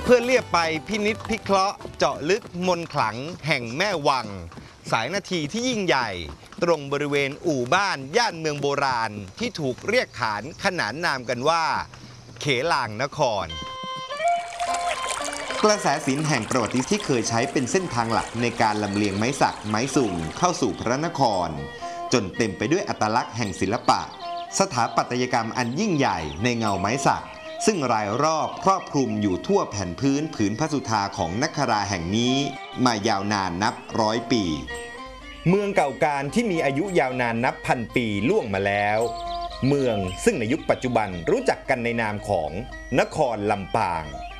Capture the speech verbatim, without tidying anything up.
เพื่อเลียบไปพินิจพิเคราะห์เจาะลึกมนต์ขลังแห่งแม่วังสายนาทีที่ยิ่งใหญ่ตรงบริเวณอู่บ้านย่านเมืองโบราณที่ถูกเรียกขานขนานนามกันว่าเขลางนครกระแสศิลป์แห่งประวัติที่เคยใช้เป็นเส้นทางหลักในการลำเลียงไม้สักไม้สุ่งเข้าสู่พระนครจนเต็มไปด้วยอัตลักษณ์แห่งศิลปะสถาปัตยกรรมอันยิ่งใหญ่ในเงาไม้สักซึ่งรายรอบครอบคลุมอยู่ทั่วแผ่นพื้นผืนพระสุธาของนคราแห่งนี้มายาวนานนับร้อยปีเมืองเก่าการที่มีอายุยาวนานนับพันปีล่วงมาแล้วเมืองซึ่งในยุคปัจจุบันรู้จักกันในนามของนครลำปาง